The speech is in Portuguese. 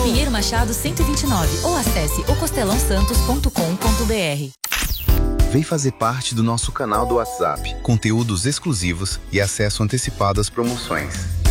Pinheiro Machado 129 ou acesse ocostelãosantos.com.br. Vem fazer parte do nosso canal do WhatsApp, conteúdos exclusivos e acesso antecipado às promoções.